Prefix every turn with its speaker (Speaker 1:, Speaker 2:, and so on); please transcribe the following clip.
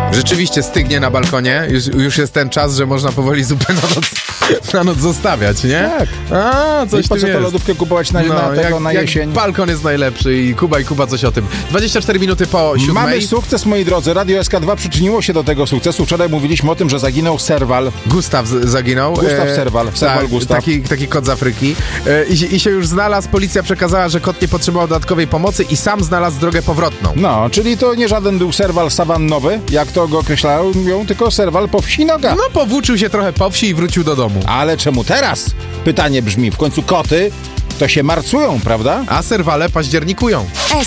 Speaker 1: Rzeczywiście stygnie na balkonie. Już jest ten czas, że można powoli zupę na noc zostawiać, nie?
Speaker 2: Tak.
Speaker 1: Coś
Speaker 2: po co
Speaker 1: jest.
Speaker 2: tę lodówkę kupować na jesień?
Speaker 1: Jak balkon jest najlepszy i Kuba coś o tym. 24 minuty po 7.
Speaker 2: Mamy sukces, moi drodzy. Radio SK2 przyczyniło się do tego sukcesu. Wczoraj mówiliśmy o tym, że zaginął Serwal.
Speaker 1: Gustaw zaginął.
Speaker 2: Gustaw Serwal. Serwal
Speaker 1: tak,
Speaker 2: Gustaw.
Speaker 1: Taki kot z Afryki. I się już znalazł. Policja przekazała, że kot nie potrzebował dodatkowej pomocy i sam znalazł drogę powrotną.
Speaker 2: No, czyli to nie żaden był Serwal sawannowy, jak to go określają, tylko Serwal po wsi noga.
Speaker 1: No, powłóczył się trochę po wsi i wrócił do domu.
Speaker 2: Ale czemu teraz? Pytanie brzmi, w końcu koty to się marcują, prawda?
Speaker 1: A serwale październikują.